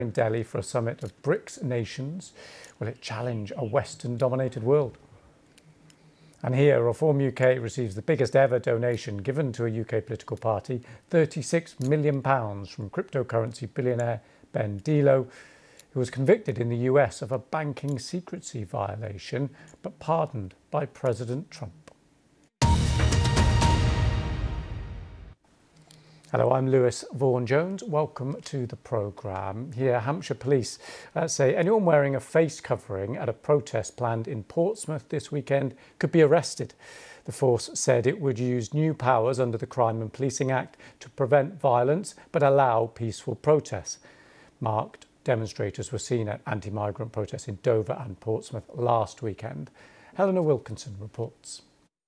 in Delhi for a summit of BRICS nations. Will it challenge a Western-dominated world? And here, Reform UK receives the biggest ever donation given to a UK political party, £36 million from cryptocurrency billionaire Ben Dilo, who was convicted in the US of a banking secrecy violation, but pardoned by President Trump. Hello, I'm Lewis Vaughan-Jones. Welcome to the programme. Here, Hampshire Police say anyone wearing a face covering at a protest planned in Portsmouth this weekend could be arrested. The force said it would use new powers under the Crime and Policing Act to prevent violence but allow peaceful protests. Marked demonstrators were seen at anti-migrant protests in Dover and Portsmouth last weekend. Helena Wilkinson reports.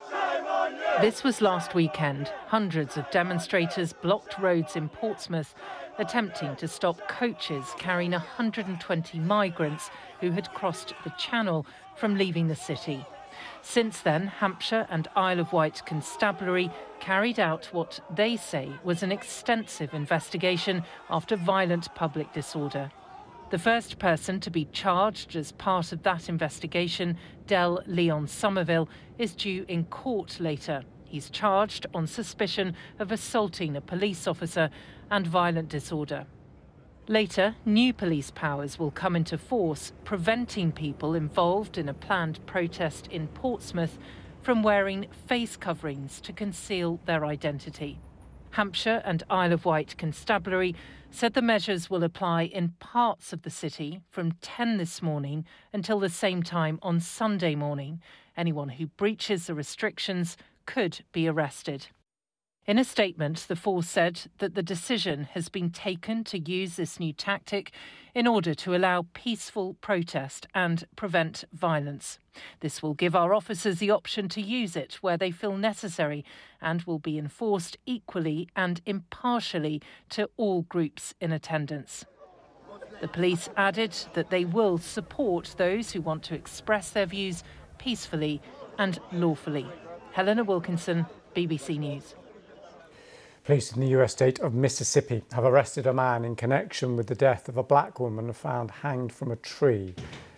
This was last weekend. Hundreds of demonstrators blocked roads in Portsmouth, attempting to stop coaches carrying 120 migrants who had crossed the Channel from leaving the city. Since then, Hampshire and Isle of Wight Constabulary carried out what they say was an extensive investigation after violent public disorder. The first person to be charged as part of that investigation, Del Leon Somerville, is due in court later. He's charged on suspicion of assaulting a police officer and violent disorder. Later, new police powers will come into force, preventing people involved in a planned protest in Portsmouth from wearing face coverings to conceal their identity. Hampshire and Isle of Wight Constabulary said the measures will apply in parts of the city from 10 this morning until the same time on Sunday morning. Anyone who breaches the restrictions could be arrested. In a statement, the force said that the decision has been taken to use this new tactic in order to allow peaceful protest and prevent violence. This will give our officers the option to use it where they feel necessary and will be enforced equally and impartially to all groups in attendance. The police added that they will support those who want to express their views peacefully and lawfully. Helena Wilkinson, BBC News. Police in the US state of Mississippi have arrested a man in connection with the death of a black woman found hanged from a tree.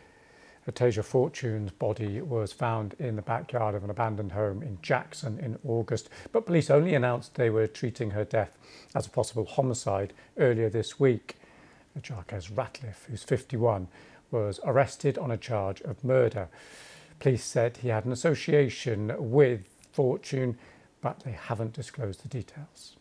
Tasia Fortune's body was found in the backyard of an abandoned home in Jackson in August, but police only announced they were treating her death as a possible homicide earlier this week. Jarquez Ratliff, who's 51, was arrested on a charge of murder. Police said he had an association with Fortune, but they haven't disclosed the details.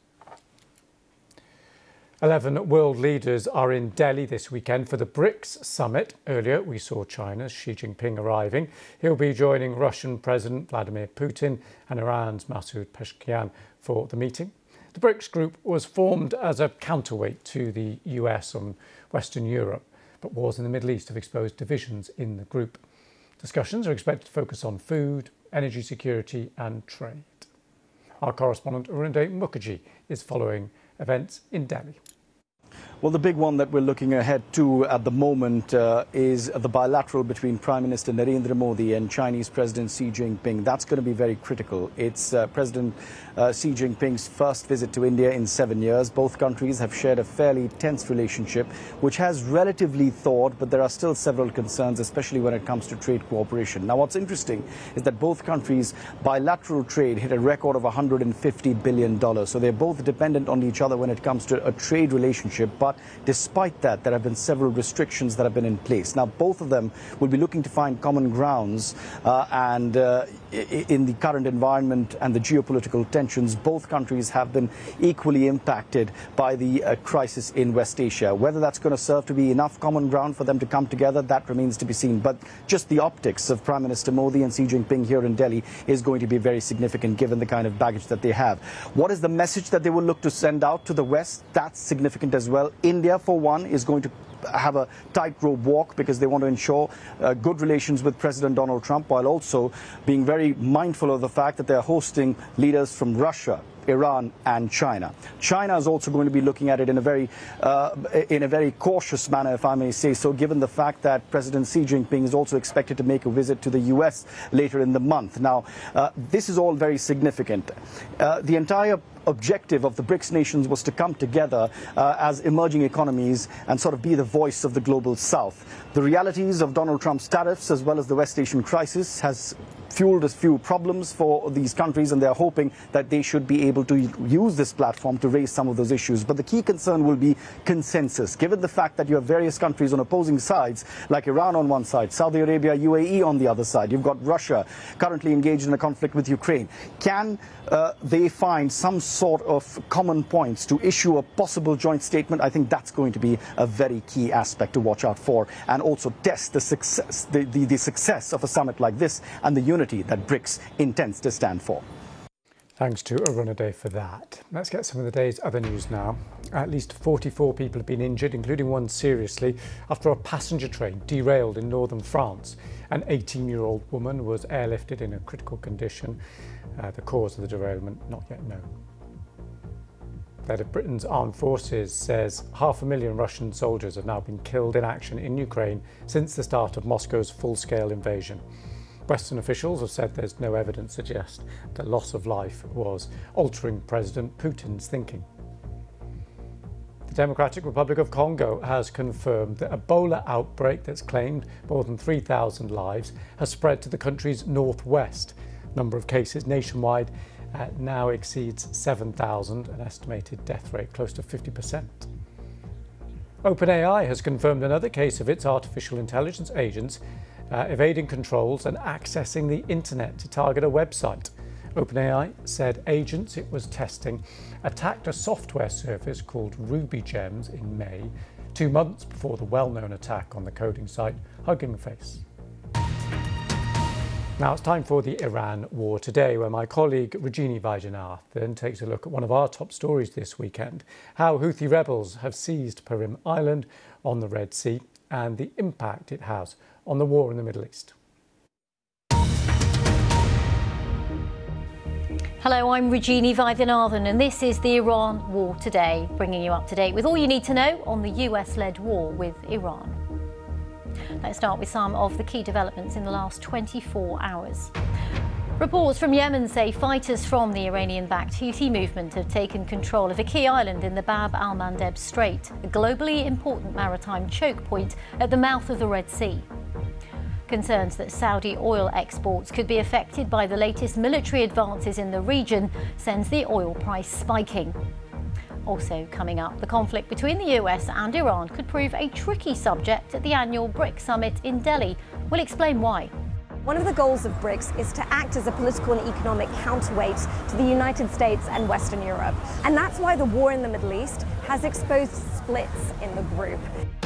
11 world leaders are in Delhi this weekend for the BRICS summit. Earlier, we saw China's Xi Jinping arriving. He'll be joining Russian President Vladimir Putin and Iran's Masoud Pezeshkian for the meeting. The BRICS group was formed as a counterweight to the US and Western Europe, but wars in the Middle East have exposed divisions in the group. Discussions are expected to focus on food, energy security and trade. Our correspondent Arunde Mukherjee is following events in Delhi. Well, the big one that we're looking ahead to at the moment is the bilateral between Prime Minister Narendra Modi and Chinese President Xi Jinping. That's going to be very critical. It's President Xi Jinping's first visit to India in 7 years. Both countries have shared a fairly tense relationship, which has relatively thawed, but there are still several concerns, especially when it comes to trade cooperation. Now, what's interesting is that both countries' bilateral trade hit a record of $150 billion. So they're both dependent on each other when it comes to a trade relationship. But despite that, there have been several restrictions that have been in place. Now, both of them will be looking to find common grounds in the current environment and the geopolitical tensions. Both countries have been equally impacted by the crisis in West Asia. Whether that's going to serve to be enough common ground for them to come together, that remains to be seen. But just the optics of Prime Minister Modi and Xi Jinping here in Delhi is going to be very significant given the kind of baggage that they have. What is the message that they will look to send out to the West? That's significant as well. India, for one, is going to have a tightrope walk because they want to ensure good relations with President Donald Trump, while also being very mindful of the fact that they're hosting leaders from Russia, Iran and China. China is also going to be looking at it in a very cautious manner, if I may say so, given the fact that President Xi Jinping is also expected to make a visit to the US later in the month. Now, this is all very significant. The entire objective of the BRICS nations was to come together as emerging economies and sort of be the voice of the global South. The realities of Donald Trump's tariffs as well as the West Asian crisis has fueled a few problems for these countries, and they're hoping that they should be able to use this platform to raise some of those issues. But the key concern will be consensus. Given the fact that you have various countries on opposing sides, like Iran on one side, Saudi Arabia, UAE on the other side, you've got Russia currently engaged in a conflict with Ukraine. Can they find some sort of common points to issue a possible joint statement? I think that's going to be a very key aspect to watch out for, and also test the success of a summit like this and the unity that BRICS intends to stand for. Thanks to Arunade for that. Let's get some of the day's other news now. At least 44 people have been injured, including one seriously, after a passenger train derailed in northern France. An 18-year-old woman was airlifted in a critical condition. The cause of the derailment not yet known. That of Britain's armed forces says 500,000 Russian soldiers have now been killed in action in Ukraine since the start of Moscow's full-scale invasion. Western officials have said there's no evidence to suggest that loss of life was altering President Putin's thinking. The Democratic Republic of Congo has confirmed that Ebola outbreak that's claimed more than 3,000 lives has spread to the country's northwest. Number of cases nationwide now exceeds 7,000, an estimated death rate close to 50%. OpenAI has confirmed another case of its artificial intelligence agents evading controls and accessing the internet to target a website. OpenAI said agents it was testing attacked a software service called RubyGems in May, 2 months before the well-known attack on the coding site Hugging Face. Now it's time for the Iran War Today, where my colleague Rajini Vaidyanathan takes a look at one of our top stories this weekend, how Houthi rebels have seized Perim Island on the Red Sea and the impact it has on the war in the Middle East. Hello, I'm Rajini Vaidyanathan and this is the Iran War Today, bringing you up to date with all you need to know on the US-led war with Iran. Let's start with some of the key developments in the last 24 hours. Reports from Yemen say fighters from the Iranian-backed Houthi movement have taken control of a key island in the Bab al-Mandeb Strait, a globally important maritime choke point at the mouth of the Red Sea. Concerns that Saudi oil exports could be affected by the latest military advances in the region sends the oil price spiking. Also coming up, the conflict between the US and Iran could prove a tricky subject at the annual BRICS summit in Delhi. We'll explain why. One of the goals of BRICS is to act as a political and economic counterweight to the United States and Western Europe. And that's why the war in the Middle East has exposed splits in the group.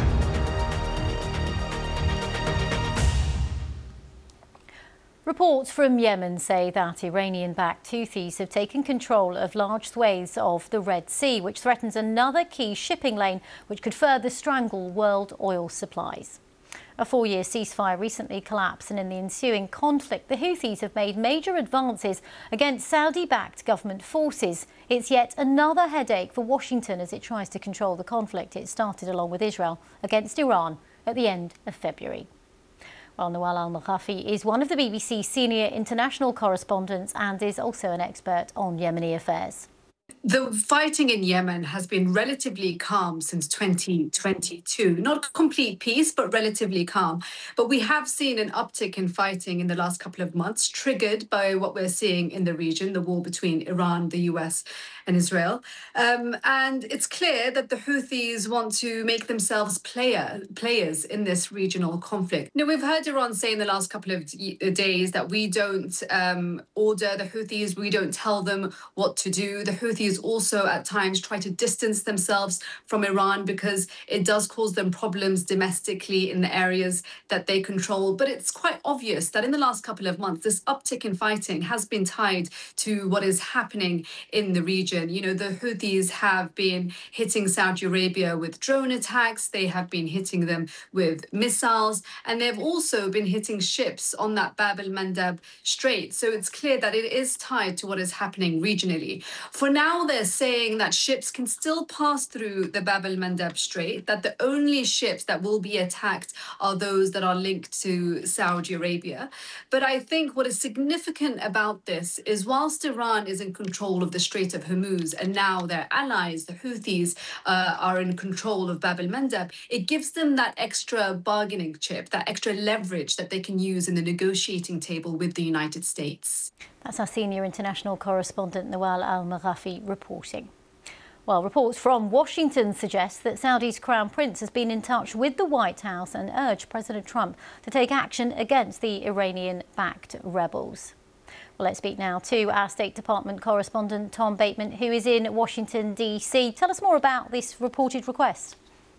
Reports from Yemen say that Iranian-backed Houthis have taken control of large swathes of the Red Sea, which threatens another key shipping lane, which could further strangle world oil supplies. A 4-year ceasefire recently collapsed, and in the ensuing conflict, the Houthis have made major advances against Saudi-backed government forces. It's yet another headache for Washington as it tries to control the conflict it started along with Israel against Iran at the end of February. Well, Nawal Al-Maghafi is one of the BBC's senior international correspondents and is also an expert on Yemeni affairs. The fighting in Yemen has been relatively calm since 2022. Not complete peace, but relatively calm. But we have seen an uptick in fighting in the last couple of months, triggered by what we're seeing in the region, the war between Iran, the US and Israel. And it's clear that the Houthis want to make themselves players in this regional conflict. Now, we've heard Iran say in the last couple of days that we don't order the Houthis, we don't tell them what to do. The Houthis also at times try to distance themselves from Iran because it does cause them problems domestically in the areas that they control. But it's quite obvious that in the last couple of months, this uptick in fighting has been tied to what is happening in the region. You know, the Houthis have been hitting Saudi Arabia with drone attacks. They have been hitting them with missiles, and they've also been hitting ships on that Bab al-Mandeb Strait. So it's clear that it is tied to what is happening regionally. For now, now they're saying that ships can still pass through the Bab el-Mandeb Strait, that the only ships that will be attacked are those that are linked to Saudi Arabia. But I think what is significant about this is whilst Iran is in control of the Strait of Hormuz and now their allies, the Houthis, are in control of Bab el-Mandeb, it gives them that extra bargaining chip, that extra leverage that they can use in the negotiating table with the United States. That's our senior international correspondent Nawal Al-Maghafi reporting. Well, reports from Washington suggest that Saudi's Crown Prince has been in touch with the White House and urged President Trump to take action against the Iranian-backed rebels. Well, let's speak now to our State Department correspondent Tom Bateman, who is in Washington, D.C. Tell us more about this reported request.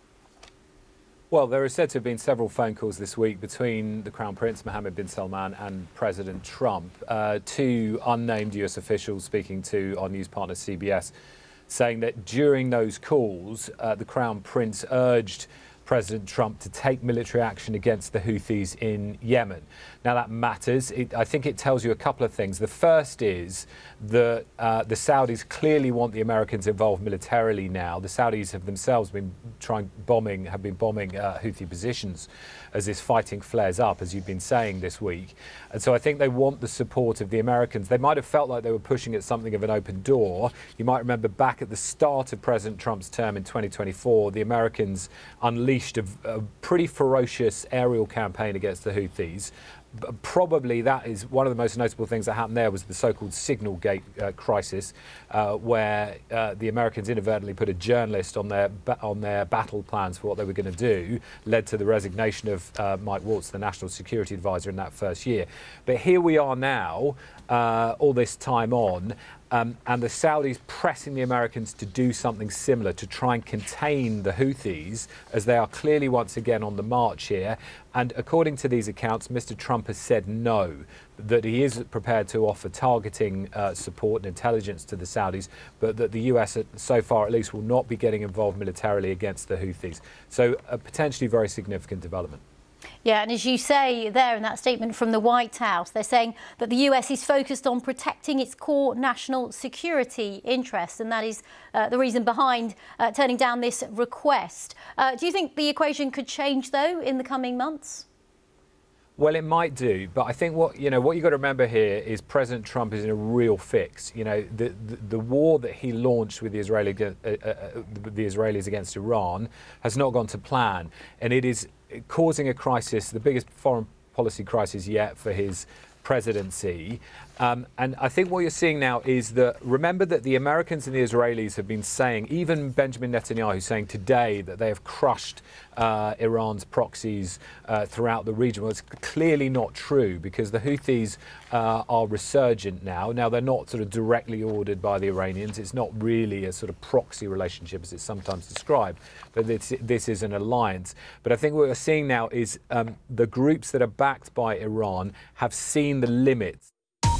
Well, there are said to have been several phone calls this week between the Crown Prince, Mohammed bin Salman, and President Trump. Two unnamed US officials speaking to our news partner CBS, saying that during those calls, the Crown Prince urged President Trump to take military action against the Houthis in Yemen. Now, that matters. I think it tells you a couple of things. The first is that the Saudis clearly want the Americans involved militarily now. The Saudis have themselves been bombing Houthi positions as this fighting flares up, as you've been saying this week. And so I think they want the support of the Americans. They might have felt like they were pushing at something of an open door. You might remember back at the start of President Trump's term in 2024, the Americans unleashed a pretty ferocious aerial campaign against the Houthis. Probably that is one of the most notable things that happened there was the so-called Signal Gate crisis, where the Americans inadvertently put a journalist on their battle plans for what they were going to do, led to the resignation of Mike Waltz, the national security advisor, in that first year. But here we are now, all this time on, and the Saudis pressing the Americans to do something similar to try and contain the Houthis, as they are clearly once again on the march here. And according to these accounts, Mr. Trump has said no, that he is prepared to offer targeting support and intelligence to the Saudis, but that the US, so far at least, will not be getting involved militarily against the Houthis. So a potentially very significant development. Yeah, and as you say there in that statement from the White House, they're saying that the US is focused on protecting its core national security interests, and that is the reason behind turning down this request. Do you think the equation could change, though, in the coming months? Well, it might do, but I think what you've got to remember here is President Trump is in a real fix. You know, the war that he launched with the Israelis against Iran has not gone to plan, and it is causing a crisis, the biggest foreign policy crisis yet for his presidency. And I think what you're seeing now is that, remember that the Americans and the Israelis have been saying, even Benjamin Netanyahu saying today that they have crushed Iran's proxies throughout the region. Well, it's clearly not true, because the Houthis are resurgent now. Now, they're not sort of directly ordered by the Iranians. It's not really a sort of proxy relationship as it's sometimes described, but this is an alliance. But I think what we're seeing now is the groups that are backed by Iran have seen the limits.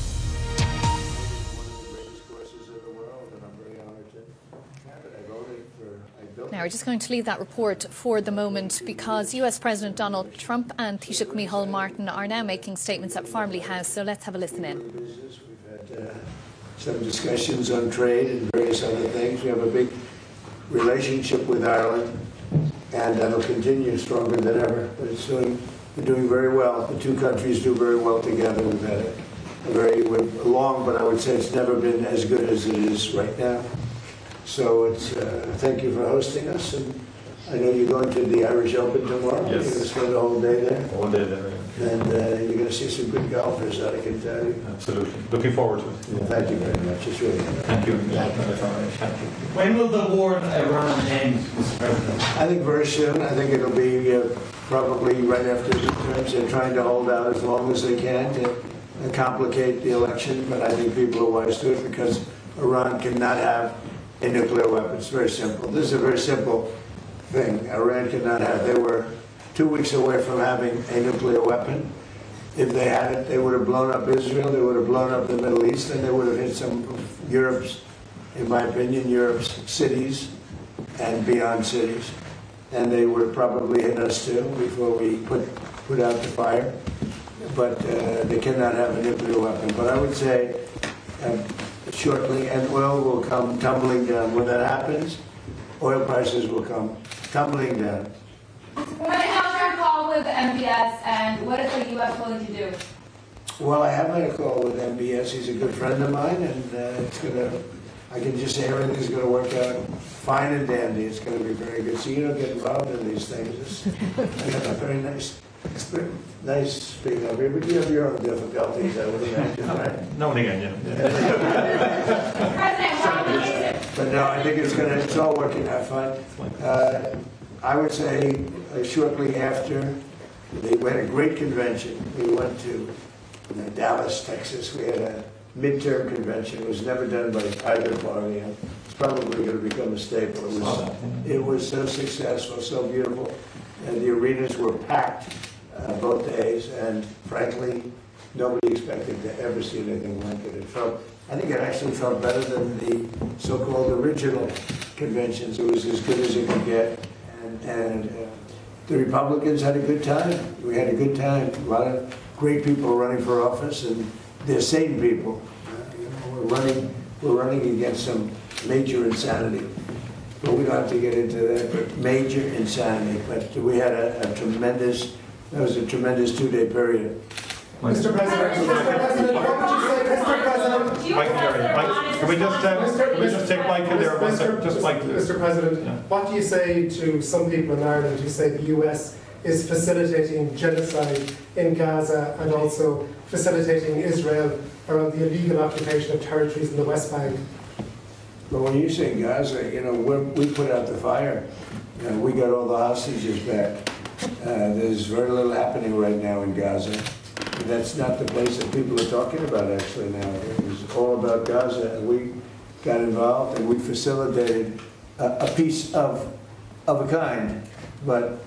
Now, we're just going to leave that report for the moment, because US President Donald Trump and Taoiseach Micheál Martin are now making statements at Farmley House. So let's have a listen in. We've had some discussions on trade and various other things. We have a big relationship with Ireland, and that'll continue stronger than ever. But we're doing very well. The two countries do very well together. We've had a very long, but I would say it's never been as good as it is right now. So it's thank you for hosting us, and I know you're going to the Irish Open tomorrow. Yes. You're going to spend the whole day there. All day there. And you're going to see some good golfers, I can tell you. Absolutely. Looking forward to it. Well, thank you very much. It's really good. Thank you. Thank you. When will the war in Iran end, Mr. President? I think very soon. I think it'll be probably right after the midterms. They're trying to hold out as long as they can to complicate the election, but I think people are wise to it, because Iran cannot have a nuclear weapon. It's very simple. This is a very simple thing. Iran cannot have. They were 2 weeks away from having a nuclear weapon. If they had it, they would have blown up Israel, they would have blown up the Middle East, and they would have hit some of Europe's, in my opinion, Europe's cities and beyond cities. And they would have probably hit us too before we put out the fire. But they cannot have a nuclear weapon. But I would say, shortly, and oil will come tumbling down. When that happens, oil prices will come tumbling down. How's your call with MBS, and what is the U.S. willing to do? Well, I have had a call with MBS. He's a good friend of mine, and I can just say everything's going to work out fine and dandy. It's going to be very good. So you don't get involved in these things. I got a very nice speaking of you, but you have your own difficulties, I would imagine, right? No and again, yeah. But no, I think it's all working out fine. I would say shortly after, we had a great convention. We went to Dallas, Texas. We had a midterm convention. It was never done by either party. It's probably going to become a staple. It was so successful, so beautiful, and the arenas were packed both days. And frankly, nobody expected to ever see anything like it. I think it actually felt better than the so-called original conventions. It was as good as it could get, and the Republicans had a good time. We had a good time. A lot of great people running for office, and they're sane people. We're running against some major insanity, but we don't have to get into that. But major insanity. But we had a tremendous. That was a tremendous 2-day period. Mr. President, what would you say, Mr. President? Mike, can we just take Mike in there? Mr. President, what do you say to some people in Ireland who say the US is facilitating genocide in Gaza and also facilitating Israel around the illegal occupation of territories in the West Bank? But when you say Gaza, we put out the fire. We got all the hostages back. There's very little happening right now in Gaza. That's not the place that people are talking about actually now. It was all about Gaza, and we got involved and we facilitated a piece of a kind. But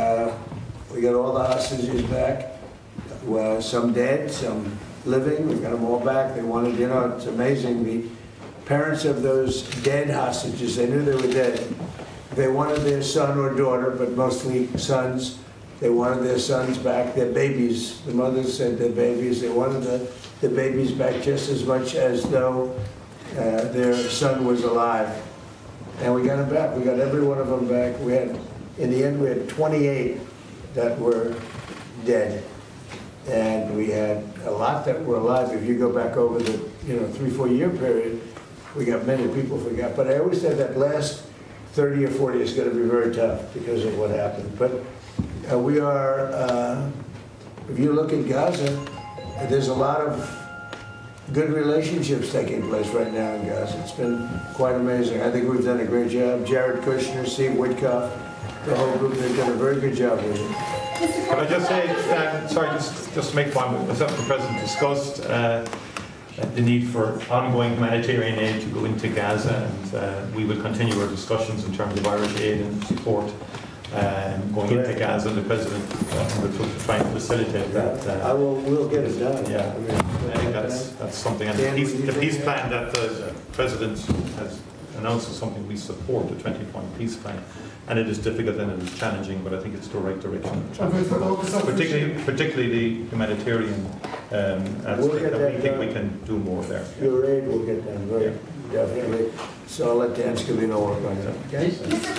we got all the hostages back. Well, some dead, some living. We got them all back. They wanted, it's amazing. The parents of those dead hostages, they knew they were dead. They wanted their son or daughter, but mostly sons. They wanted their sons back, their babies. The mothers said their babies. They wanted the babies back just as much as though their son was alive. And we got them back. We got every one of them back. In the end, we had 28 that were dead. And we had a lot that were alive. If you go back over the 3-4 year period, we got many people forgot. But I always said that last 30 or 40 is going to be very tough because of what happened. But we are, if you look at Gaza, there's a lot of good relationships taking place right now in Gaza. It's been quite amazing. I think we've done a great job. Jared Kushner, Steve Witkoff, the whole group, they've done a very good job with it. Can I just say, just to make one, the President discussed the need for ongoing humanitarian aid to go into Gaza, and we will continue our discussions in terms of Irish aid and support going into Gaza, and the President will try and facilitate that. We'll get it done. Yeah, I think that's something. And the peace plan that the President has announced is something we support, the 20-point peace plan. And it is difficult and it is challenging, but I think it's the right direction. Particularly the humanitarian aspect, that we think we can do more there. Your aid will get done, very definitely. So I'll let Dan Scavino work on it. Okay? Mr.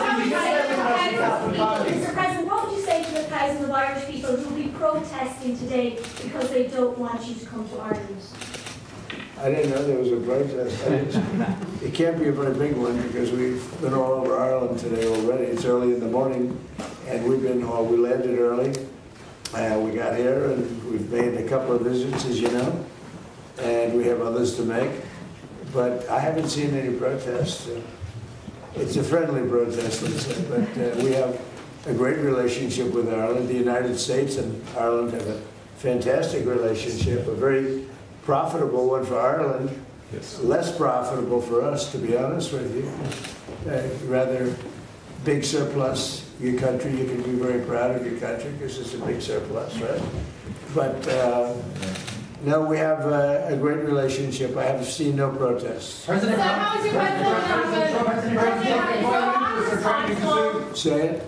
President, what would you say to the thousands of Irish people who will be protesting today because they don't want you to come to Ireland? I didn't know there was a protest. It can't be a very big one because we've been all over Ireland today already. It's early in the morning, and we landed early. We got here, and we've made a couple of visits, as you know, and we have others to make. But I haven't seen any protests. It's a friendly protest, let's say, but we have a great relationship with Ireland. The United States and Ireland have a fantastic relationship, a very profitable one for Ireland, yes. Less profitable for us, to be honest with you. Rather big surplus, your country, you can be very proud of your country because it's a big surplus, right? But no, we have a great relationship. I have seen no protests. President, how is your president? Say it. Is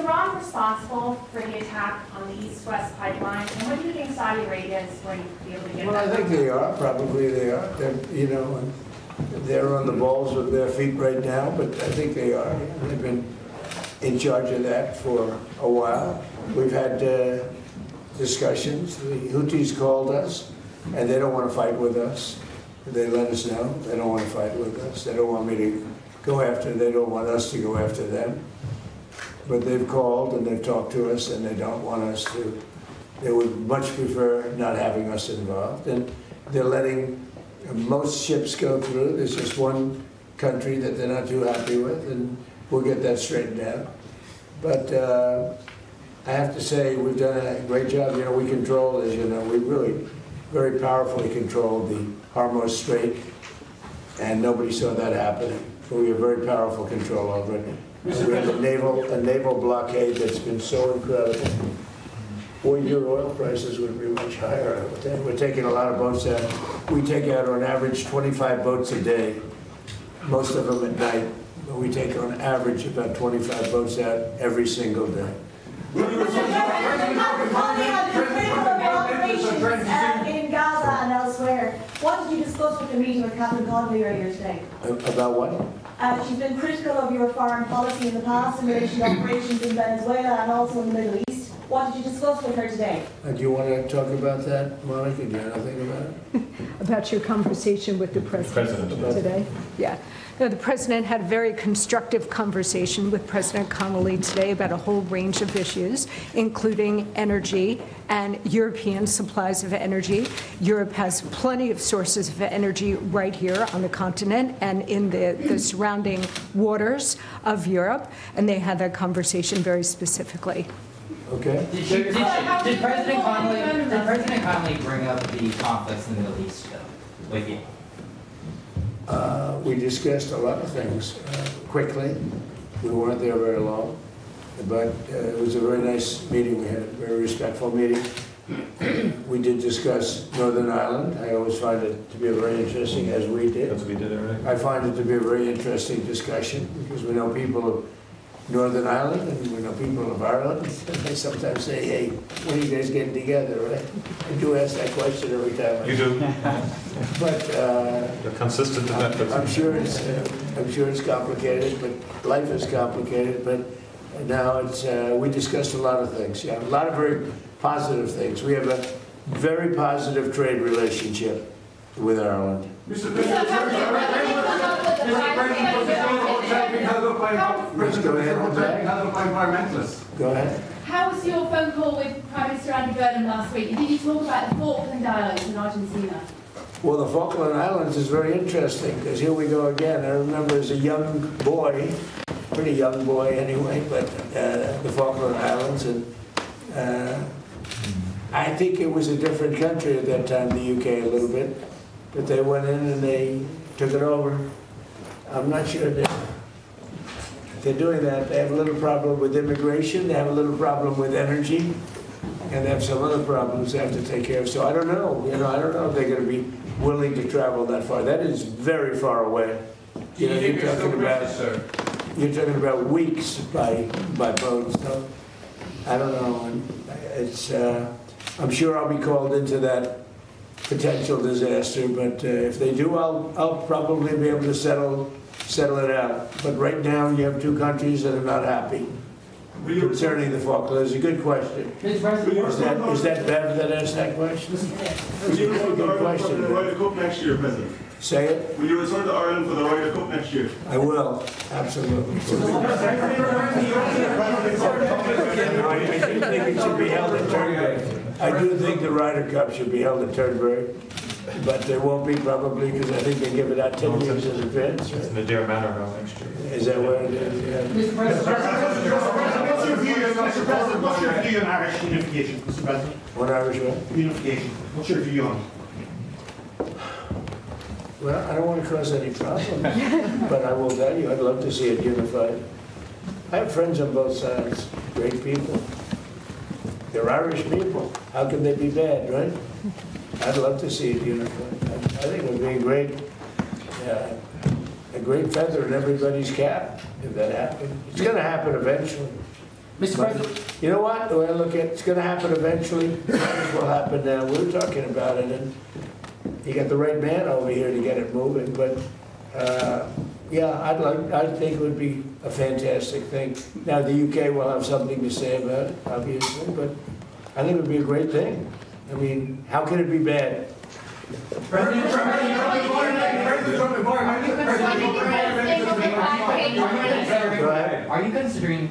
Iran responsible for the attack on the East-West pipeline? And when do you think Saudi Arabia is going to be able to get Well, I think they are. Probably they are. They're on the balls with their feet right now, but I think they are. They've been in charge of that for a while. We've had discussions. The Houthis called us, and they don't want to fight with us. They let us know they don't want to fight with us. They don't want me to go after. They don't want us to go after them. But they've called and they've talked to us, and they don't want us to. They would much prefer not having us involved, and they're letting most ships go through. There's just one country that they're not too happy with, and we'll get that straightened out. But I have to say we've done a great job. You know, we control, as you know, we really very powerfully controlled the Hormuz Strait, and nobody saw that happening. But we have very powerful control over it. We have a naval blockade that's been so incredible. Boy, your oil prices would be much higher. We're taking a lot of boats out. We take out on average 25 boats a day, most of them at night. But we take on average about 25 boats out every single day. In Gaza and elsewhere. What did you discuss with the meeting with Catherine Connolly earlier today? About what? She's been critical of your foreign policy in the past in relation to operations in Venezuela and also in the Middle East. What did you discuss with her today? Do you want to talk about that, Monica? Do you know anything about it? About your conversation with the president today? Yeah. No, the president had a very constructive conversation with President Connolly today about a whole range of issues, including energy and European supplies of energy. Europe has plenty of sources of energy right here on the continent and in the surrounding waters of Europe, and they had that conversation very specifically. Okay. Did President Connolly bring up the conflicts in the Middle East with you? We discussed a lot of things quickly. We weren't there very long, but it was a very nice meeting. We had a very respectful meeting. We did discuss Northern Ireland. I always find it to be a very interesting, as we did. As we did, right? I find it to be a very interesting discussion because we know people of Northern Ireland and we know people of Ireland. And they sometimes say, hey, when are you guys getting together, right? I do ask that question every time. You do? But you're consistent in that. I'm sure it's complicated, but life is complicated. But now it's we discussed a lot of things. Yeah, a lot of very positive things. We have a very positive trade relationship with Ireland. Mr. President, go ahead. Go ahead. How was your phone call with Prime Minister Andy Burnham last week? And did you talk about the Falkland Islands in Argentina? Well, the Falkland Islands is very interesting because here we go again. I remember as a young boy, pretty young boy anyway, but the Falkland Islands, and I think it was a different country at that time, the UK a little bit, but they went in and they took it over. I'm not sure they're doing that. They have a little problem with immigration, they have a little problem with energy, and they have some other problems they have to take care of. So I don't know, I don't know if they're going to be willing to travel that far. That is very far away. You're talking about weeks by boat. So I don't know. It's I'm sure I'll be called into that potential disaster, but if they do, I'll probably be able to settle it out. But right now, you have two countries that are not happy concerning the Falklands. It's a good question. Is that Bev that asked that question? Will you return to Ireland for the Ryder Cup next year, President? Say it. Will you return to Ireland for the Ryder Cup next year? I will, absolutely. I do think it should be held in Turnberry. I do think the Ryder Cup should be held in Turnberry, but there won't be probably because I think they give it out 10 years in advance. It's in the Deer Manor now next year. Is that where it is? Yeah. Mr. President, what's your view on Irish unification, Mr. President? What Irish what? Unification. What's your view on it? Well, I don't want to cause any problem, but I will tell you, I'd love to see it unified. I have friends on both sides, great people. They're Irish people. How can they be bad, right? I'd love to see it unified. I think it would be a great feather in everybody's cap if that happened. It's going to happen eventually. Mr. President. You know what? The way I look at it, it's going to happen eventually. This will happen now. We're talking about it, and you got the right man over here to get it moving. But yeah, I think it would be a fantastic thing. Now the UK will have something to say about it, obviously, but I think it would be a great thing. I mean, how can it be bad? President Trump, are you considering